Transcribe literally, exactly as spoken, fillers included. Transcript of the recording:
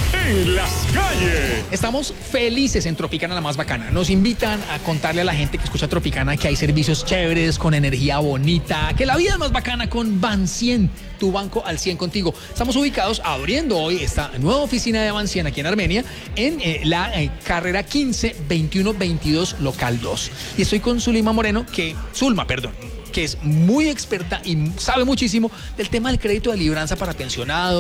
en las calles. Estamos felices en Tropicana, la más bacana. Nos invitan a contarle a la gente que escucha Tropicana que hay servicios chéveres, con energía bonita, que la vida es más bacana con Ban cien, tu banco al cien contigo. Estamos ubicados abriendo hoy esta nueva oficina de Ban cien aquí en Armenia, en eh, la eh, carrera quince veintiuno veintidós, local dos. Y estoy con Zulima Moreno, que, Zulma, perdón, que es muy experta y sabe muchísimo del tema del crédito de libranza para pensionados.